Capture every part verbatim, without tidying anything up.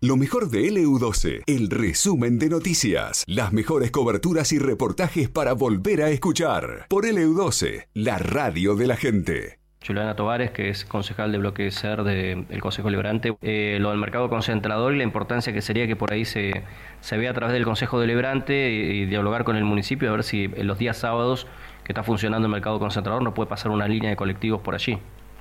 Lo mejor de L U doce, el resumen de noticias. Las mejores coberturas y reportajes para volver a escuchar. Por L U doce, la radio de la gente. Juliana Tovares, que es concejal de Bloque C E R del Consejo Deliberante, eh, lo del mercado concentrador y la importancia que sería que por ahí se, se vea a través del Consejo Deliberante y, y dialogar con el municipio a ver si en los días sábados que está funcionando el mercado concentrador no puede pasar una línea de colectivos por allí.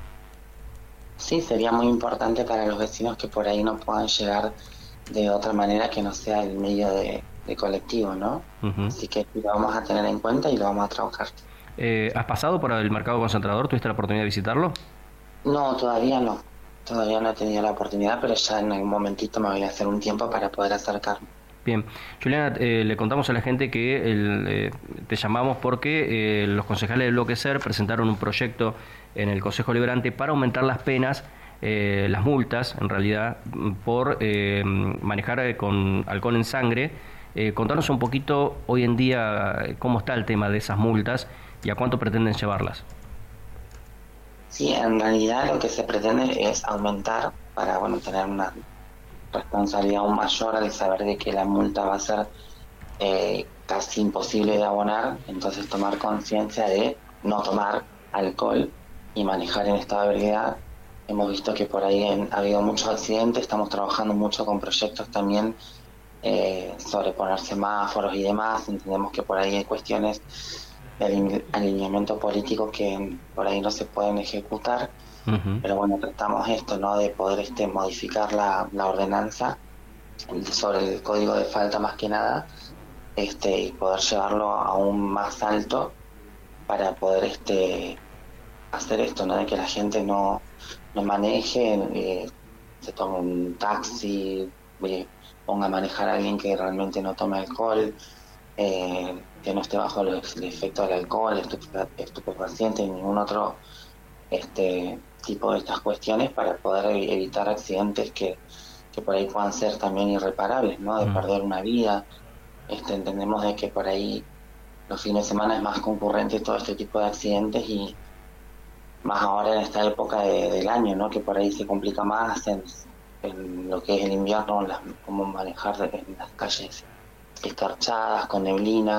Sí, sería muy importante para los vecinos que por ahí no puedan llegar de otra manera que no sea el medio de, de colectivo, ¿no? Uh-huh. Así que lo vamos a tener en cuenta y lo vamos a trabajar. Eh, ¿Has pasado por el mercado concentrador? ¿Tuviste la oportunidad de visitarlo? No, todavía no. Todavía no he tenido la oportunidad, pero ya en algún momentito me voy a hacer un tiempo para poder acercarme. Bien. Juliana, eh, le contamos a la gente que el, eh, te llamamos porque eh, los concejales del Bloque C E R presentaron un proyecto en el Consejo Deliberante para aumentar las penas, eh, las multas, en realidad, por eh, manejar con alcohol en sangre. Eh, contanos un poquito hoy en día cómo está el tema de esas multas y a cuánto pretenden llevarlas. Sí, en realidad lo que se pretende es aumentar para bueno tener una responsabilidad aún mayor al saber de que la multa va a ser eh, casi imposible de abonar, entonces tomar conciencia de no tomar alcohol y manejar en estado de ebriedad. Hemos visto que por ahí en, ha habido muchos accidentes, estamos trabajando mucho con proyectos también eh, sobre poner semáforos y demás. Entendemos que por ahí hay cuestiones de alineamiento político que por ahí no se pueden ejecutar. Uh-huh. Pero bueno, tratamos esto, ¿no? De poder este modificar la, la ordenanza sobre el código de falta más que nada, este y poder llevarlo aún más alto para poder este hacer esto, ¿no? De que la gente no, no maneje, eh, se tome un taxi, eh, ponga a manejar a alguien que realmente no tome alcohol, eh, que no esté bajo el, el efecto del alcohol, estupefaciente y ningún otro este tipo de estas cuestiones para poder evitar accidentes que, que por ahí puedan ser también irreparables, ¿no? De mm. perder una vida. Este, entendemos de que por ahí los fines de semana es más concurrente todo este tipo de accidentes y más ahora en esta época de, del año, ¿no? Que por ahí se complica más en, en lo que es el invierno, las, cómo manejar en las calles escarchadas, con neblina.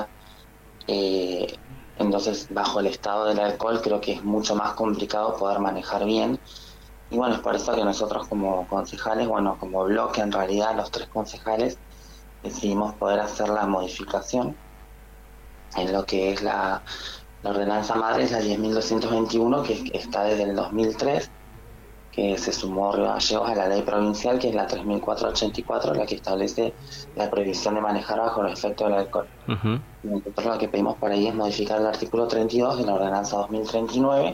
Eh, Entonces, bajo el estado del alcohol, creo que es mucho más complicado poder manejar bien. Y bueno, es por eso que nosotros como concejales, bueno, como bloque, en realidad, los tres concejales, decidimos poder hacer la modificación en lo que es la, la ordenanza madre, es la diez mil doscientos veintiuno, que está desde el dos mil tres, que se sumó Río Gallegos a la ley provincial, que es la tres mil cuatrocientos ochenta y cuatro, la que establece la prohibición de manejar bajo el efecto del alcohol. Uh-huh. Nosotros lo que pedimos por ahí es modificar el artículo treinta y dos de la ordenanza dos mil treinta y nueve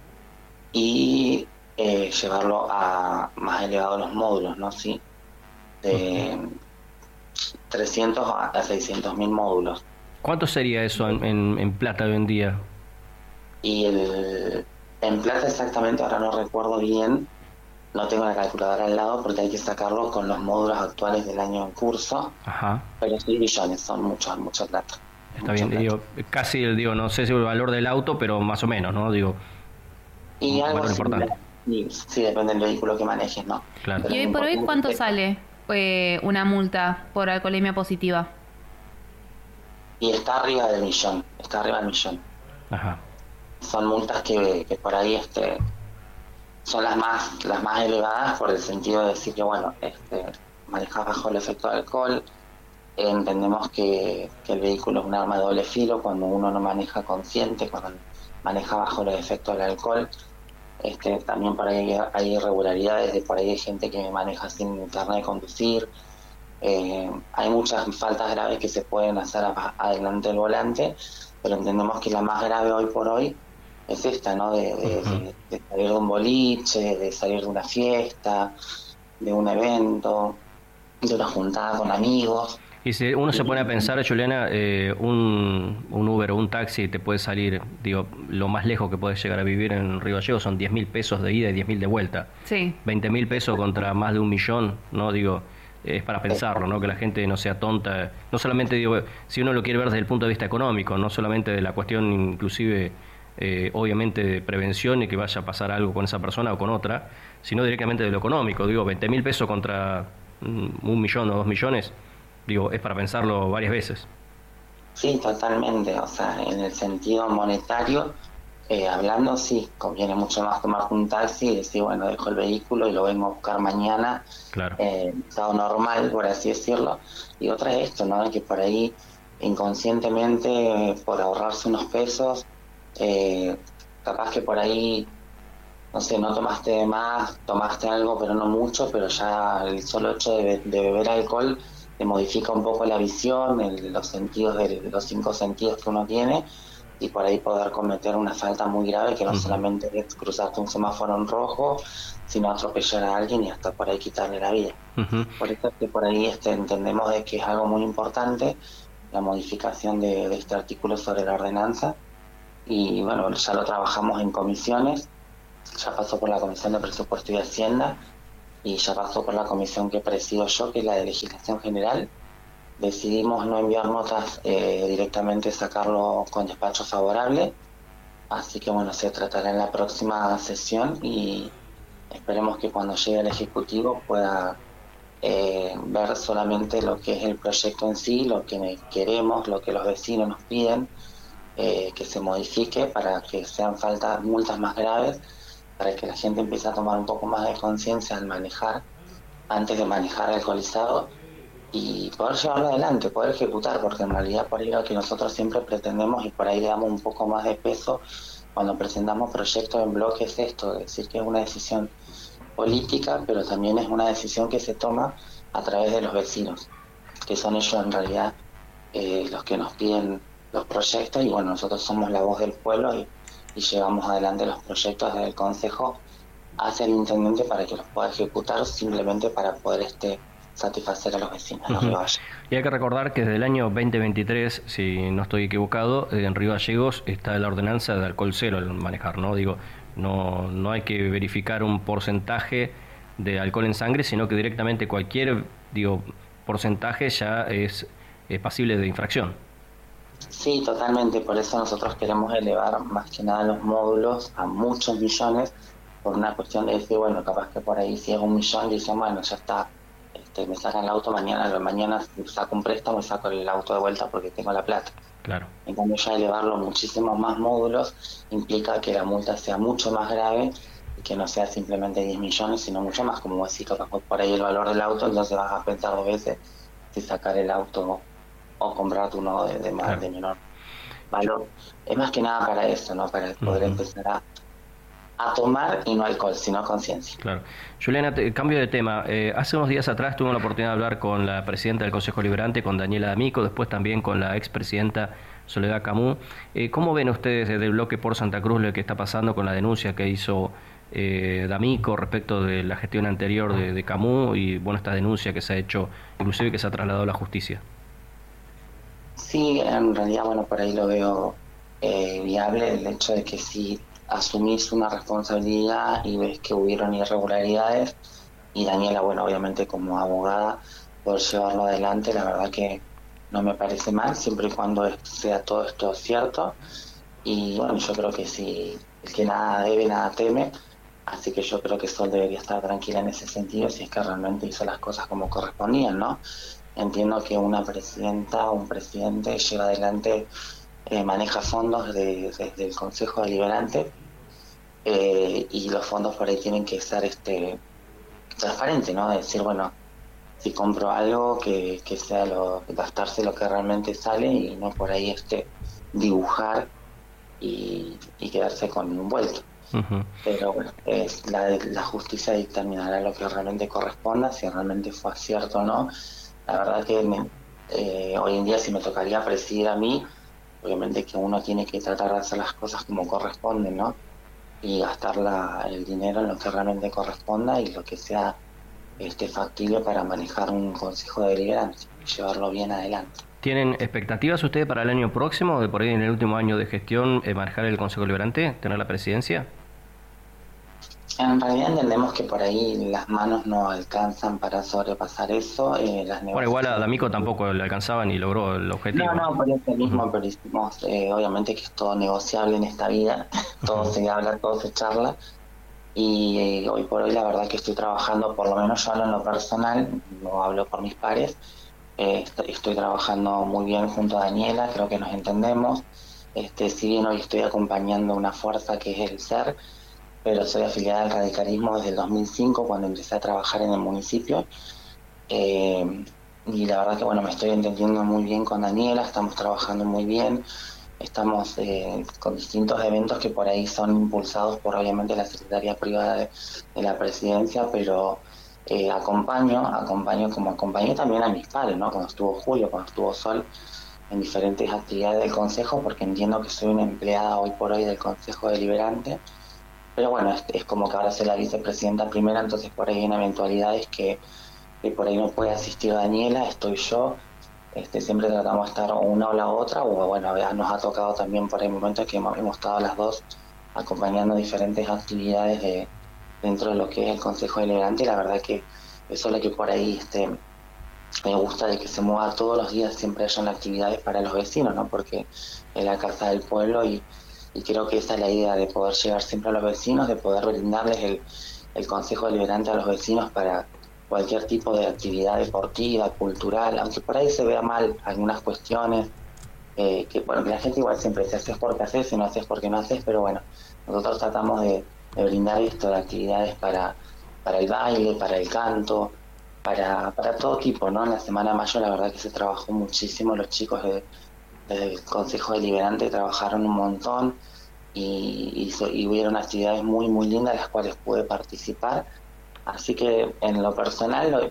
y eh, llevarlo a más elevados los módulos, ¿no? Sí, de uh-huh. trescientos a seiscientos mil módulos. ¿Cuánto sería eso en, en, en plata hoy en día? Y el, en plata exactamente, ahora no recuerdo bien, no tengo la calculadora al lado porque hay que sacarlo con los módulos actuales del año en curso. Ajá. Pero sí billones, son muchos, mucha plata. Está bien, digo, casi, digo, no sé si el valor del auto, pero más o menos, ¿no? Digo, y algo similar. Sí, sí, depende del vehículo que manejes, ¿no? Claro. ¿Y hoy por hoy cuánto que... sale eh, una multa por alcoholemia positiva? Y está arriba del millón, está arriba del millón. Ajá. Son multas que, que por ahí este son las más las más elevadas por el sentido de decir que, bueno, este manejas bajo el efecto de alcohol. Entendemos que, que el vehículo es un arma de doble filo cuando uno no maneja consciente, cuando maneja bajo los efectos del alcohol. Este, también por ahí hay irregularidades, de por ahí hay gente que maneja sin carnet de conducir. Eh, hay muchas faltas graves que se pueden hacer a, adelante del volante, pero entendemos que la más grave hoy por hoy es esta, ¿no? De, de, uh-huh. de, de salir de un boliche, de salir de una fiesta, de un evento, de una juntada con amigos. Y si uno se pone a pensar, Juliana, eh, un, un Uber o un taxi te puede salir, digo, lo más lejos que puedes llegar a vivir en Río Gallegos son diez mil pesos de ida y diez mil de vuelta. Sí. veinte mil pesos contra más de un millón, ¿no? Digo, es para pensarlo, ¿no? Que la gente no sea tonta. No solamente, digo, si uno lo quiere ver desde el punto de vista económico, no solamente de la cuestión inclusive, eh, obviamente, de prevención y que vaya a pasar algo con esa persona o con otra, sino directamente de lo económico. Digo, veinte mil pesos contra un millón o dos millones, digo, es para pensarlo varias veces. Sí, totalmente. O sea, en el sentido monetario, eh, hablando, sí, conviene mucho más tomar un taxi y decir, bueno, dejo el vehículo y lo vengo a buscar mañana, Claro. eh, estado normal, por así decirlo. Y otra es esto, ¿no? Que por ahí, inconscientemente, eh, por ahorrarse unos pesos, eh, capaz que por ahí, no sé, no tomaste de más, tomaste algo, pero no mucho, pero ya el solo hecho de, be- de beber alcohol te modifica un poco la visión, el- los sentidos, de, de los cinco sentidos que uno tiene, y por ahí poder cometer una falta muy grave que no Ujú. solamente es cruzarte un semáforo en rojo, sino atropellar a alguien y hasta por ahí quitarle la vida. Ujú. Por eso es que por ahí este, entendemos de que es algo muy importante la modificación de, de este artículo sobre la ordenanza, y bueno, ya lo trabajamos en comisiones, ya pasó por la Comisión de Presupuesto y Hacienda y ya pasó por la comisión que presido yo, que es la de Legislación General. Decidimos no enviar notas, eh, directamente sacarlo con despacho favorable, así que bueno, se tratará en la próxima sesión y esperemos que cuando llegue el Ejecutivo pueda eh, ver solamente lo que es el proyecto en sí, lo que queremos, lo que los vecinos nos piden, eh, que se modifique para que sean faltas, multas más graves, para que la gente empiece a tomar un poco más de conciencia al manejar, antes de manejar alcoholizado, y poder llevarlo adelante, poder ejecutar, porque en realidad por ahí lo que nosotros siempre pretendemos y por ahí le damos un poco más de peso cuando presentamos proyectos en bloque es esto, es decir, que es una decisión política, pero también es una decisión que se toma a través de los vecinos, que son ellos en realidad eh, los que nos piden los proyectos, y bueno, nosotros somos la voz del pueblo y, y llevamos adelante los proyectos desde el Consejo hacia el Intendente para que los pueda ejecutar, simplemente para poder este satisfacer a los vecinos de Ujú. Río Gallegos. Y hay que recordar que desde el año veinte veintitrés, si no estoy equivocado, en Río Gallegos está la ordenanza de alcohol cero al manejar, ¿no? Digo, no, no hay que verificar un porcentaje de alcohol en sangre, sino que directamente cualquier, digo, porcentaje ya es, es pasible de infracción. Sí, totalmente, por eso nosotros queremos elevar más que nada los módulos a muchos millones, por una cuestión de decir, bueno, capaz que por ahí si es un millón, dicen, bueno, ya está, este, me sacan el auto mañana, mañana saco un préstamo y saco el auto de vuelta porque tengo la plata. Claro. En cambio, ya elevarlo muchísimos más módulos implica que la multa sea mucho más grave y que no sea simplemente diez millones, sino mucho más, como decís, capaz por ahí el valor del auto, entonces vas a pensar dos veces si sacar el auto o comprarte uno de, de, más, Claro. de menor valor. Es más que nada para eso, ¿no? Para poder Ujú. empezar a, a tomar, y no alcohol, sino conciencia. Claro. Juliana, te- cambio de tema. Eh, hace unos días atrás tuve la oportunidad de hablar con la presidenta del Consejo Liberante, con Daniela D'Amico, después también con la expresidenta Soledad Camú. Eh, ¿Cómo ven ustedes desde el bloque por Santa Cruz lo que está pasando con la denuncia que hizo eh, D'Amico respecto de la gestión anterior de, de Camú y bueno, esta denuncia que se ha hecho, inclusive que se ha trasladado a la justicia? Sí, en realidad, bueno, por ahí lo veo eh, viable el hecho de que si asumís una responsabilidad y ves que hubieron irregularidades, y Daniela, bueno, obviamente como abogada, poder llevarlo adelante, la verdad que no me parece mal, siempre y cuando sea todo esto cierto. Y bueno, yo creo que si el que nada debe, nada teme, así que yo creo que Sol debería estar tranquila en ese sentido, si es que realmente hizo las cosas como correspondían, ¿no? Entiendo que una presidenta o un presidente lleva adelante, eh, maneja fondos de, de, del Consejo Deliberante, eh, y los fondos por ahí tienen que ser este transparentes, ¿no? Es decir, bueno, si compro algo, que, que sea lo, gastarse lo que realmente sale y no por ahí este dibujar y, y quedarse con un vuelto. Uh-huh. Pero bueno, es la, la justicia dictaminará lo que realmente corresponda, si realmente fue acierto o no. La verdad que me, eh, hoy en día, si me tocaría presidir a mí, obviamente que uno tiene que tratar de hacer las cosas como corresponden, ¿no? Y gastar la, el dinero en lo que realmente corresponda y lo que sea este factible para manejar un consejo deliberante y llevarlo bien adelante. ¿Tienen expectativas ustedes para el año próximo, de por ahí en el último año de gestión, eh, manejar el Consejo Deliberante, tener la presidencia? En realidad entendemos que por ahí las manos no alcanzan para sobrepasar eso. Eh, las bueno, igual a D'Amico tampoco le alcanzaba ni logró el objetivo. No, no, por eso mismo, uh-huh. pero hicimos, eh, obviamente que es todo negociable en esta vida, todo uh-huh. se habla, todo se charla, y eh, hoy por hoy la verdad que estoy trabajando, por lo menos yo hablo en lo personal, no hablo por mis pares, eh, estoy, estoy trabajando muy bien junto a Daniela, creo que nos entendemos. Este, si bien hoy estoy acompañando una fuerza que es el S E R, pero soy afiliada al radicalismo desde el dos mil cinco, cuando empecé a trabajar en el municipio. Eh, y la verdad que bueno, me estoy entendiendo muy bien con Daniela, estamos trabajando muy bien, estamos eh, con distintos eventos que por ahí son impulsados por obviamente la Secretaría Privada de, de la Presidencia, pero eh, acompaño, acompaño como acompañé también a mis padres, ¿no? Cuando estuvo Julio, cuando estuvo Sol, en diferentes actividades del Consejo, porque entiendo que soy una empleada hoy por hoy del Consejo Deliberante, pero bueno, es, es como que ahora soy la vicepresidenta primera, entonces por ahí hay una eventualidades que, que por ahí no puede asistir Daniela, estoy yo, este, siempre tratamos de estar o una o la otra, o bueno, ya nos ha tocado también por ahí momentos que hemos, hemos estado las dos acompañando diferentes actividades de, dentro de lo que es el Consejo Deliberante, y la verdad que eso es lo que por ahí este, me gusta, de que se mueva todos los días, siempre hayan actividades para los vecinos, ¿no? Porque es la casa del pueblo y, y creo que esa es la idea, de poder llegar siempre a los vecinos, de poder brindarles el, el Consejo Deliberante a los vecinos para cualquier tipo de actividad deportiva, cultural, aunque por ahí se vea mal algunas cuestiones, eh, que bueno, que la gente igual siempre dice, haces porque haces, si no haces porque no haces, pero bueno, nosotros tratamos de, de brindar esto de actividades para, para el baile, para el canto, para, para todo tipo, ¿no? En la Semana de Mayo la verdad que se trabajó muchísimo, los chicos de, del Consejo Deliberante trabajaron un montón y, y, so, y hubieron actividades muy muy lindas las cuales pude participar, así que en lo personal, lo,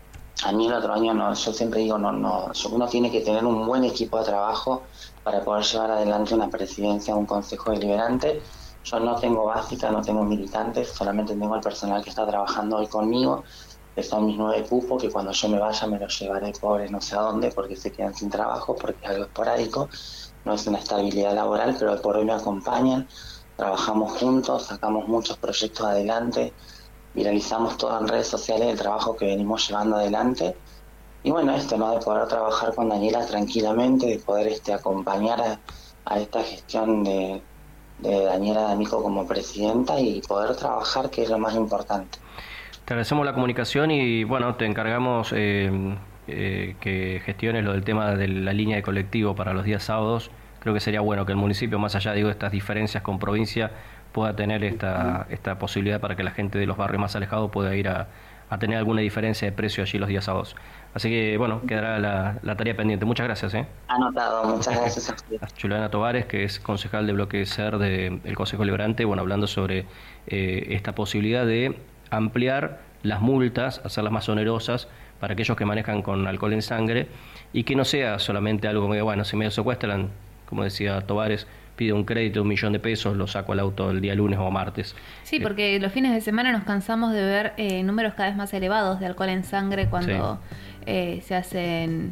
a mí el otro año, no, yo siempre digo, no, no, uno tiene que tener un buen equipo de trabajo para poder llevar adelante una presidencia, un Consejo Deliberante. Yo no tengo básica, no tengo militantes, solamente tengo el personal que está trabajando hoy conmigo, que son mis nueve cupos, que cuando yo me vaya me los llevaré pobres no sé a dónde, porque se quedan sin trabajo, porque es algo esporádico, no es una estabilidad laboral, pero hoy por hoy me acompañan, trabajamos juntos, sacamos muchos proyectos adelante, viralizamos todo en redes sociales el trabajo que venimos llevando adelante, y bueno, esto, ¿no? De poder trabajar con Daniela tranquilamente, de poder este acompañar a, a esta gestión de, de Daniela D'Amico como presidenta y poder trabajar, que es lo más importante. Te agradecemos la comunicación y bueno, te encargamos eh, eh, que gestiones lo del tema de la línea de colectivo para los días sábados. Creo que sería bueno que el municipio, más allá digo, de estas diferencias con provincia, pueda tener esta, esta posibilidad para que la gente de los barrios más alejados pueda ir a, a tener alguna diferencia de precio allí los días sábados. Así que bueno, quedará la, la tarea pendiente. Muchas gracias. ¿eh? Anotado, muchas gracias a usted. Juliana Tovares, que es concejal de bloque S E R del Consejo Deliberante, bueno, hablando sobre eh, esta posibilidad de ampliar las multas, hacerlas más onerosas para aquellos que manejan con alcohol en sangre y que no sea solamente algo que, bueno, si me secuestran, como decía Tovares, pide un crédito de un millón de pesos, lo saco al auto el día lunes o martes. Sí, porque eh, los fines de semana nos cansamos de ver eh, números cada vez más elevados de alcohol en sangre cuando sí. eh, se hacen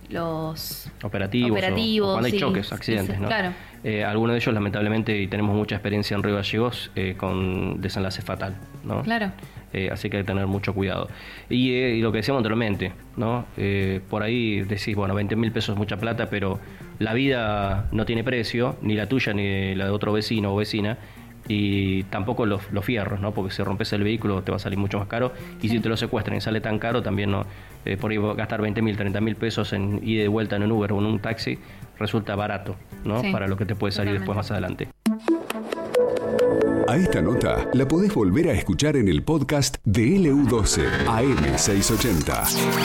los operativos, operativos o, o cuando sí, hay choques, accidentes, sí, ¿no? Claro. Eh, algunos de ellos, lamentablemente, y tenemos mucha experiencia en Río Gallegos, eh, con desenlace fatal, ¿no? Claro. Eh, así que hay que tener mucho cuidado. Y, eh, y lo que decíamos anteriormente, ¿no? Eh, por ahí decís, bueno, veinte mil pesos es mucha plata, pero la vida no tiene precio, ni la tuya ni la de otro vecino o vecina, y tampoco los, los fierros, ¿no? Porque si rompes el vehículo te va a salir mucho más caro, y si te lo secuestran y sale tan caro, también no, eh, por ahí gastar veinte mil, treinta mil pesos en ida y vuelta en un Uber o en un taxi resulta barato, ¿no? Sí, para lo que te puede salir totalmente. Después más adelante. A esta nota la podés volver a escuchar en el podcast de L U doce A M seiscientos ochenta.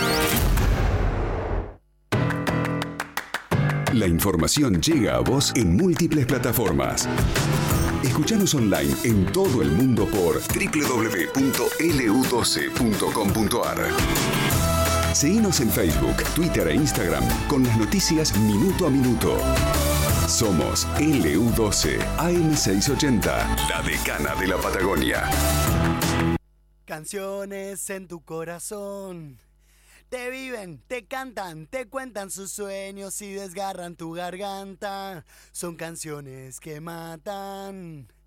La información llega a vos en múltiples plataformas. Escuchanos online en todo el mundo por doble u doble u doble u punto L U doce punto com punto A R. Seguinos en Facebook, Twitter e Instagram con las noticias minuto a minuto. Somos L U doce A M seiscientos ochenta, la decana de la Patagonia. Canciones en tu corazón. Te viven, te cantan, te cuentan sus sueños y desgarran tu garganta. Son canciones que matan.